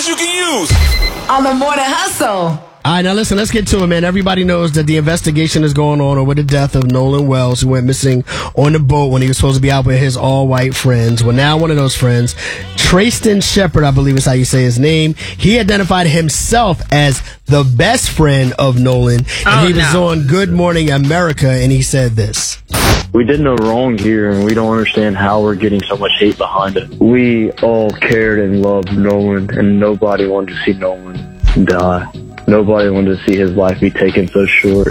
you can use. On the Morning Hustle. All right, now listen, let's get to it, man. Everybody knows that the investigation is going on over the death of Nolan Wells, who went missing on the boat when he was supposed to be out with his all-white friends. Well, now one of those friends, Trayston Shepard, I believe is how you say his name, he identified himself as the best friend of Nolan, and he was on Good Morning America, and he said this. We did no wrong here, and we don't understand how we're getting so much hate behind it. We all cared and loved Nolan, and nobody wanted to see Nolan die. Nobody wanted to see his life be taken so short.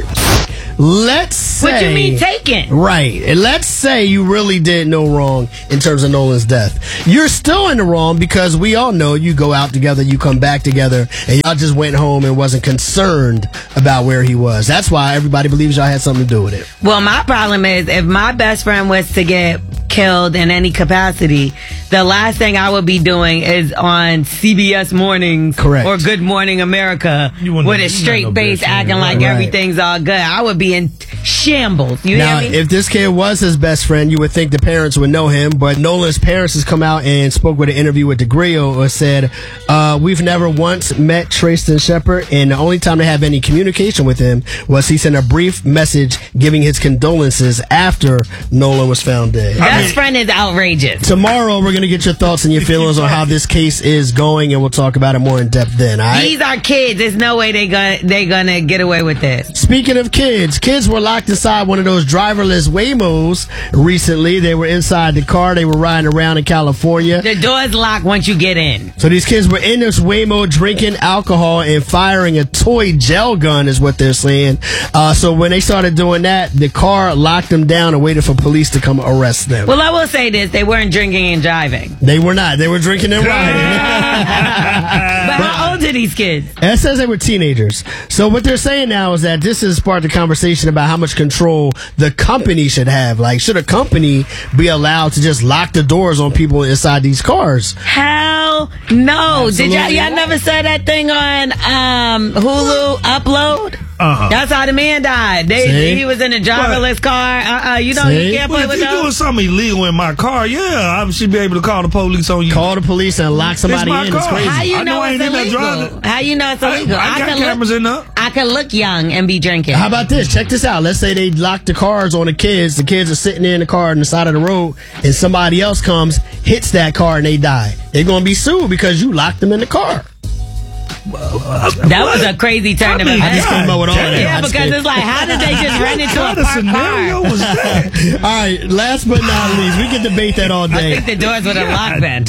Let's say... What you mean taken? Right. And let's say you really did no wrong in terms of Nolan's death. You're still in the wrong because we all know you go out together, you come back together, and y'all just went home and wasn't concerned about where he was. That's why everybody believes y'all had something to do with it. Well, my problem is if my best friend was to get killed in any capacity, the last thing I would be doing is on CBS Mornings Correct. or Good Morning America with a straight face acting like everything's all good. I would be in shambles. You now, hear me? if this kid was his best friend, you would think the parents would know him, but Nolan's parents has come out and spoke with an interview with DeGrio and said, we've never once met Trayston Shepard, and the only time they have any communication with him was he sent a brief message giving his condolences after Nolan was found dead. Best friend is outrageous. Tomorrow, we're going to get your thoughts and your feelings on how this case is going, and we'll talk about it more in depth then, all right? These are kids. There's no way they gonna get away with this. Speaking of kids were locked inside one of those driverless Waymos recently. They were inside the car. They were riding around in California. The door's locked once you get in. So these kids were in this Waymo drinking alcohol and firing a toy gel gun is what they're saying. So when they started doing that, the car locked them down and waited for police to come arrest them. Well, I will say this. They weren't drinking and driving. They were not. They were drinking and riding. But how old are these kids? It says they were teenagers. So what they're saying now is that this is part of the conversation about how much control the company should have. Like, should a company be allowed to just lock the doors on people inside these cars? Hell no. Absolutely. Did y'all never saw that thing on Hulu Upload? That's how the man died. He was in a driverless car. You know, you can't play with those. If you're doing something illegal in my car, I should be able to call the police on you. Call the police and lock somebody in. It's crazy. How you know it's illegal? How you know it's illegal? I got cameras in there. I can look young and be drinking. How about this? Check this out. Let's say they lock the cars on the kids. The kids are sitting there in the car on the side of the road, and somebody else comes, hits that car, and they die. They're going to be sued because you locked them in the car. That was a crazy turn of events. I just came up with all that. Yeah, because it's like, how did they just run into a parked scenario car? was that? All right, last but not least, we can debate that all day. I think the doors would have locked then.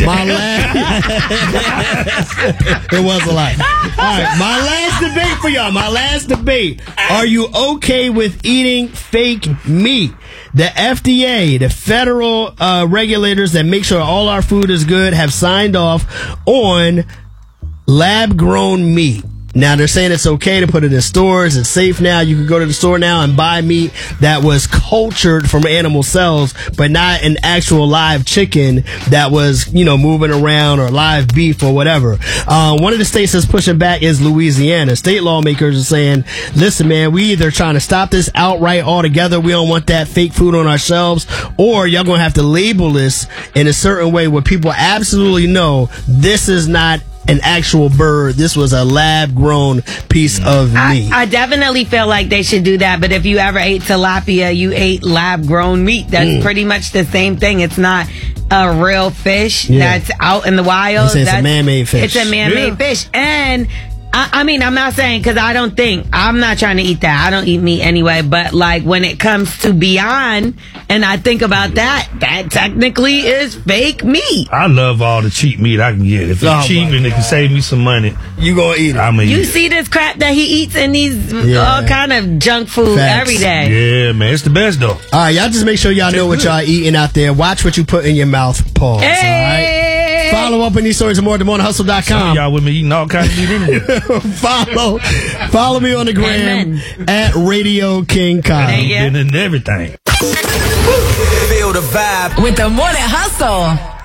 It was a lot. All right, my last debate for y'all. My last debate. Are you okay with eating fake meat? The FDA, the federal regulators that make sure all our food is good, have signed off on lab-grown meat. Now, they're saying it's okay to put it in stores. It's safe now. You can go to the store now and buy meat that was cultured from animal cells, but not an actual live chicken that was, moving around, or live beef or whatever. One of the states that's pushing back is Louisiana. State lawmakers are saying, listen, man, we either trying to stop this outright altogether. We don't want that fake food on our shelves, or y'all going to have to label this in a certain way where people absolutely know this is not an actual bird. This was a lab-grown piece of meat. I definitely feel like they should do that, but if you ever ate tilapia, you ate lab-grown meat. That's pretty much the same thing. It's not a real fish that's out in the wild. It's a man-made fish. It's a man-made fish. And I mean, I'm not saying, because I'm not trying to eat that. I don't eat meat anyway, but like when it comes to Beyond, and I think about that technically is fake meat. I love all the cheap meat I can get. If it's cheap and it can save me some money, you gonna eat it. I'm gonna eat You it. see this crap that he eats in these all kind of junk food Facts. every day. Yeah, man, it's the best though. All right, y'all just make sure y'all know what y'all eating out there. Watch what you put in your mouth. Pause. Hey! All right. Follow up on these stories and more at TheMorningHustle.com. Y'all with me eating all kinds of meat anyway. Follow me on the gram at Radio King Kyle. Been in everything. Feel the vibe with The Morning Hustle.